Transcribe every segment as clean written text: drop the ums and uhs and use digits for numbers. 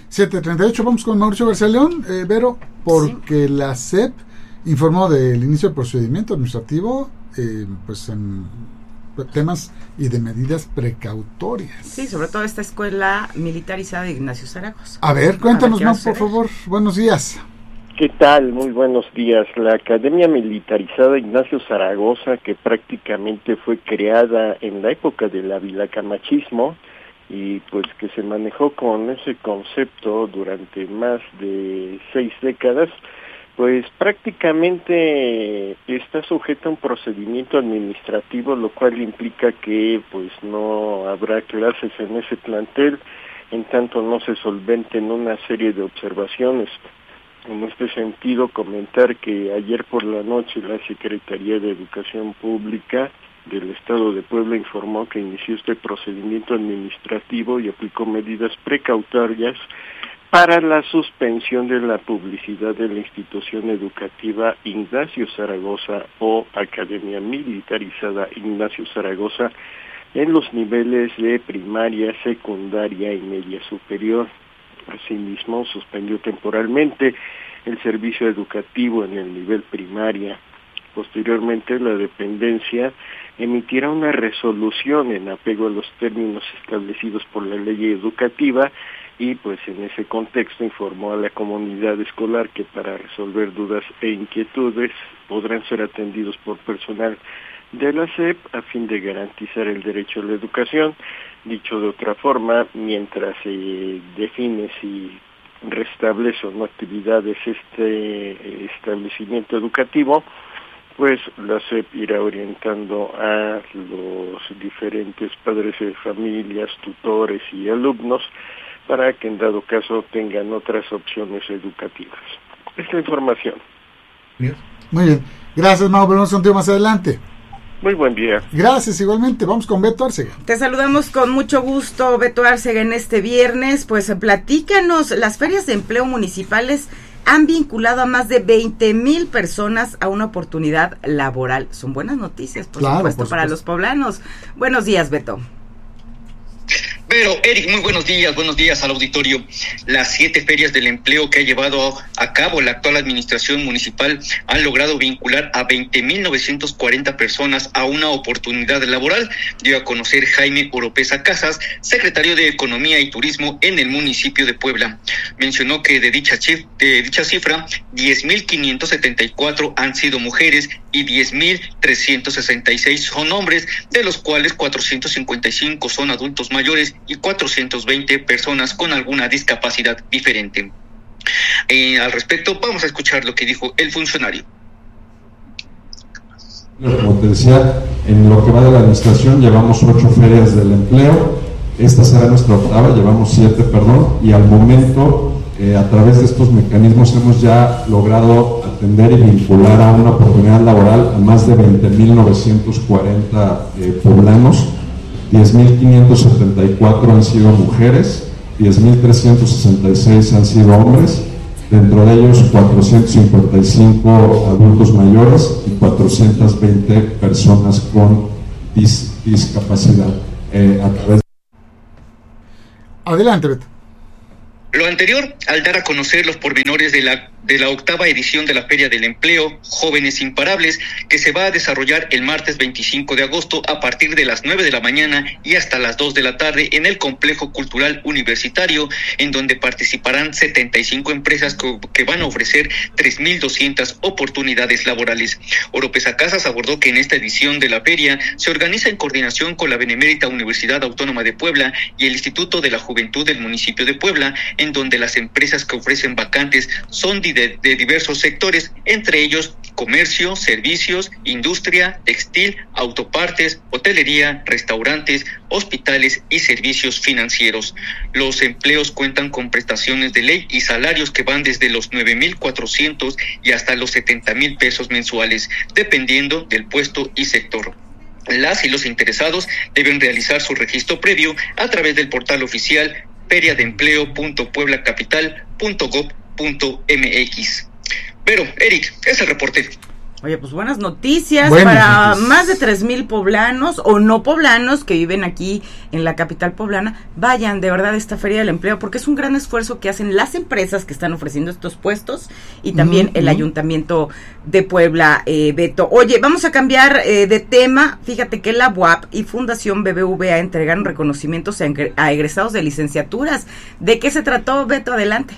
7:38, vamos con Mauricio García León, Vero, porque sí. La SEP informó del inicio del procedimiento administrativo, pues en temas y de medidas precautorias. Sí, sobre todo esta escuela militarizada de Ignacio Zaragoza. A ver, cuéntanos más, por favor. Buenos días. ¿Qué tal? Muy buenos días. La Academia Militarizada Ignacio Zaragoza, que prácticamente fue creada en la época del avilacamachismo y pues que se manejó con ese concepto durante más de 6 décadas, pues prácticamente está sujeta a un procedimiento administrativo, lo cual implica que pues no habrá clases en ese plantel, en tanto no se solventen una serie de observaciones. En este sentido, comentar que ayer por la noche la Secretaría de Educación Pública del Estado de Puebla informó que inició este procedimiento administrativo y aplicó medidas precautorias para la suspensión de la publicidad de la institución educativa Ignacio Zaragoza o Academia Militarizada Ignacio Zaragoza en los niveles de primaria, secundaria y media superior. Asimismo, suspendió temporalmente el servicio educativo en el nivel primaria. Posteriormente, la dependencia emitirá una resolución en apego a los términos establecidos por la ley educativa y, pues, en ese contexto informó a la comunidad escolar que para resolver dudas e inquietudes podrán ser atendidos por personal de la SEP a fin de garantizar el derecho a la educación. Dicho de otra forma, mientras se define si restablece o no actividades este establecimiento educativo, pues la SEP irá orientando a los diferentes padres de familias, tutores y alumnos para que en dado caso tengan otras opciones educativas. Esta información. Muy bien. Gracias, Mau. Volvemos contigo más adelante. Muy buen día. Gracias, igualmente. Vamos con Beto Arcega. Te saludamos con mucho gusto, Beto Arcega, en este viernes. Pues platícanos, las ferias de empleo municipales han vinculado a más de 20,000 personas a una oportunidad laboral. Son buenas noticias, por supuesto, para los poblanos. Buenos días, Beto. Pero, Eric, muy buenos días al auditorio. Las 7 ferias del empleo que ha llevado a cabo la actual administración municipal han logrado vincular a 20,940 personas a una oportunidad laboral, dio a conocer Jaime Oropesa Casas, secretario de Economía y Turismo en el municipio de Puebla. Mencionó que de dicha cifra, 10,574 han sido mujeres y 10,366 son hombres, de los cuales 455 son adultos mayores y 420 personas con alguna discapacidad diferente. Al respecto, vamos a escuchar lo que dijo el funcionario. Como te decía, en lo que va de la administración llevamos 8 ferias del empleo. Esta será nuestra octava, llevamos 7, y al momento, a través de estos mecanismos hemos ya logrado atender y vincular a una oportunidad laboral a más de 20,940 poblanos. 10,574 han sido mujeres, 10,366 han sido hombres, dentro de ellos 455 adultos mayores y 420 personas con discapacidad. Adelante, Beto. Lo anterior, al dar a conocer los pormenores de la octava edición de la Feria del Empleo, Jóvenes Imparables, que se va a desarrollar el martes 25 de agosto a partir de las 9 de la mañana y hasta las 2 de la tarde en el Complejo Cultural Universitario, en donde participarán 75 empresas que van a ofrecer 3,200 oportunidades laborales. Oropesa Casas abordó que en esta edición de la feria se organiza en coordinación con la Benemérita Universidad Autónoma de Puebla y el Instituto de la Juventud del municipio de Puebla, en donde las empresas que ofrecen vacantes son de diversos sectores, entre ellos comercio, servicios, industria, textil, autopartes, hotelería, restaurantes, hospitales y servicios financieros. Los empleos cuentan con prestaciones de ley y salarios que van desde los 9,400 y hasta los 70,000 pesos mensuales, dependiendo del puesto y sector. Las y los interesados deben realizar su registro previo a través del portal oficial feriadeempleo.pueblacapital.gov.mx. Pero, Eric, es el reporte. Oye, pues buenas noticias para más de 3,000 poblanos o no poblanos que viven aquí en la capital poblana. Vayan de verdad a esta Feria del Empleo porque es un gran esfuerzo que hacen las empresas que están ofreciendo estos puestos y también el Ayuntamiento de Puebla, Beto. Oye, vamos a cambiar de tema. Fíjate que la UAP y Fundación BBVA entregaron reconocimientos a egresados de licenciaturas. ¿De qué se trató, Beto? Adelante.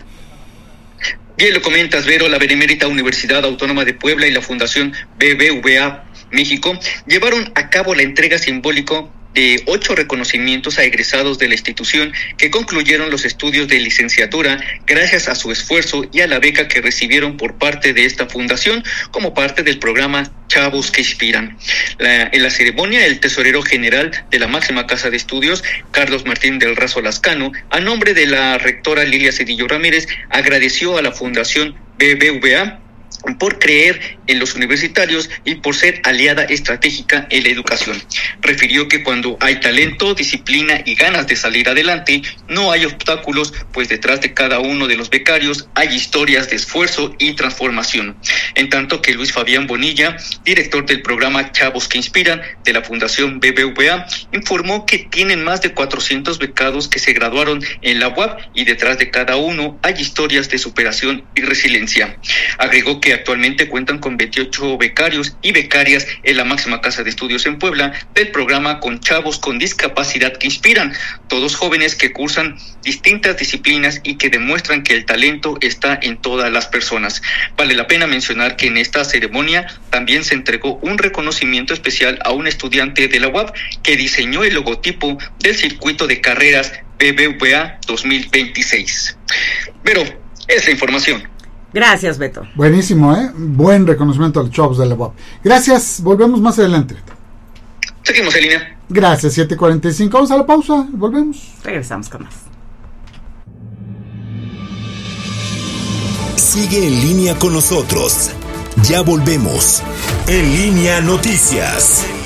Bien lo comentas, Vero. La Benemérita Universidad Autónoma de Puebla y la Fundación BBVA México llevaron a cabo la entrega simbólica de 8 reconocimientos a egresados de la institución que concluyeron los estudios de licenciatura gracias a su esfuerzo y a la beca que recibieron por parte de esta fundación como parte del programa Chavos que Inspiran. En la ceremonia, el tesorero general de la máxima casa de estudios, Carlos Martín del Razo Lascano, a nombre de la rectora Lilia Cedillo Ramírez, agradeció a la Fundación BBVA por creer en los universitarios y por ser aliada estratégica en la educación. Refirió que cuando hay talento, disciplina y ganas de salir adelante, no hay obstáculos, pues detrás de cada uno de los becarios hay historias de esfuerzo y transformación. En tanto que Luis Fabián Bonilla, director del programa Chavos que Inspiran de la Fundación BBVA, informó que tienen más de 400 becados que se graduaron en la UAP y detrás de cada uno hay historias de superación y resiliencia. Agregó que actualmente cuentan con 28 becarios y becarias en la máxima casa de estudios en Puebla del programa Con Chavos con Discapacidad que Inspiran, todos jóvenes que cursan distintas disciplinas y que demuestran que el talento está en todas las personas. Vale la pena mencionar que en esta ceremonia también se entregó un reconocimiento especial a un estudiante de la UAP que diseñó el logotipo del circuito de carreras BBVA 2026. Pero es la información. Gracias, Beto. Buenísimo, buen reconocimiento a los chavos de la UAP. Gracias, volvemos más adelante. Seguimos en línea. Gracias, 7:45. Vamos a la pausa, volvemos. Regresamos con más. Sigue en línea con nosotros. Ya volvemos. En Línea Noticias.